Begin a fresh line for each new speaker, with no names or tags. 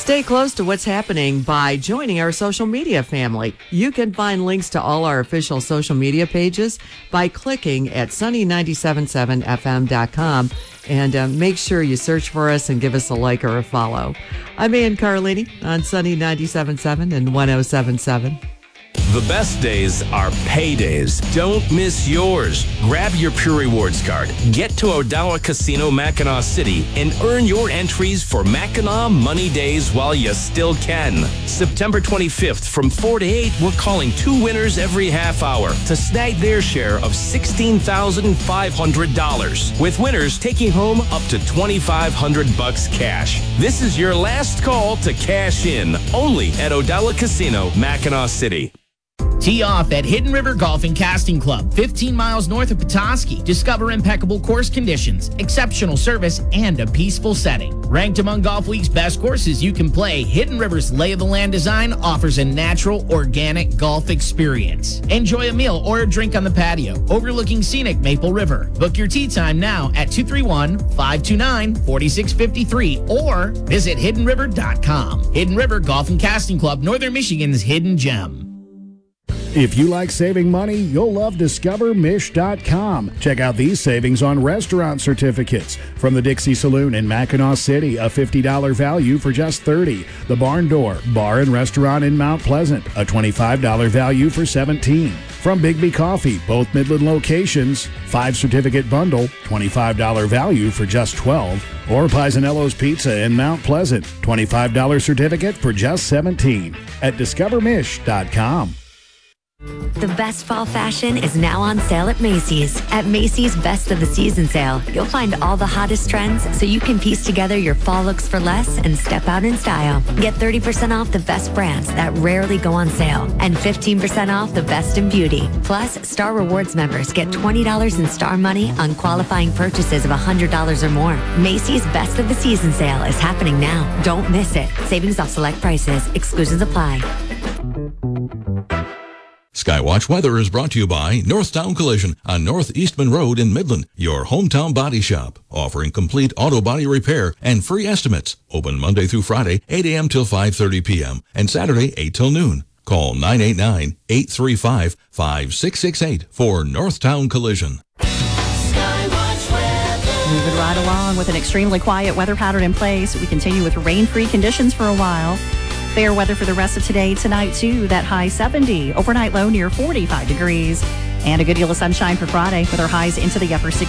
Stay close to what's happening by joining our social media family. You can find links to all our official social media pages by clicking at sunny977fm.com and make sure you search for us and give us a like or a follow. I'm Ann Carlini on Sunny 97.7 and 107.7.
The best days are paydays. Don't miss yours. Grab your Pure Rewards card. Get to O'Donnell Casino, Mackinac City, and earn your entries for Mackinac Money Days while you still can. September 25th from 4 to 8, we're calling 2 winners every half hour to snag their share of $16,500, with winners taking home up to $2,500 cash. This is your last call to cash in, only at O'Donnell Casino, Mackinac City.
Tee off at Hidden River Golf and Casting Club, 15 miles north of Petoskey. Discover impeccable course conditions, exceptional service, and a peaceful setting. Ranked among Golf Week's best courses you can play, Hidden River's lay of the land design offers a natural, organic golf experience. Enjoy a meal or a drink on the patio, overlooking scenic Maple River. Book your tee time now at 231-529-4653 or visit hiddenriver.com. Hidden River Golf and Casting Club, Northern Michigan's hidden gem.
If you like saving money, you'll love DiscoverMish.com. Check out these savings on restaurant certificates. From the Dixie Saloon in Mackinac City, a $50 value for just $30. The Barn Door Bar and Restaurant in Mount Pleasant, a $25 value for $17. From Bigby Coffee, both Midland locations, 5-certificate bundle, $25 value for just $12. Or Paisanello's Pizza in Mount Pleasant, $25 certificate for just $17. At DiscoverMish.com.
The best fall fashion is now on sale at Macy's. At Macy's Best of the Season sale, you'll find all the hottest trends so you can piece together your fall looks for less and step out in style. Get 30% off the best brands that rarely go on sale and 15% off the best in beauty. Plus, Star Rewards members get $20 in Star Money on qualifying purchases of $100 or more. Macy's Best of the Season sale is happening now. Don't miss it. Savings off select prices. Exclusions apply.
Skywatch weather is brought to you by Northtown Collision on North Eastman Road in Midland, your hometown body shop, offering complete auto body repair and free estimates. Open Monday through Friday, 8 a.m. till 5:30 p.m. and Saturday, 8 till noon. Call 989-835-5668 for Northtown Collision.
Moving right along with an extremely quiet weather pattern in place. We continue with rain-free conditions for a while. Fair weather for the rest of today, tonight too. That high 70, overnight low near 45 degrees. And a good deal of sunshine for Friday with our highs into the upper 60s.